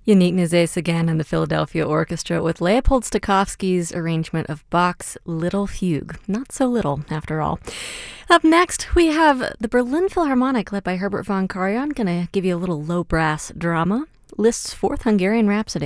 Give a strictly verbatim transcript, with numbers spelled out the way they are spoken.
Yannick Nézet-Séguin and the Philadelphia Orchestra with Leopold Stokowski's arrangement of Bach's Little Fugue. Not so little, after all. Up next, we have the Berlin Philharmonic, led by Herbert von Karajan, going to give you a little low brass drama. Liszt's Fourth Hungarian Rhapsody.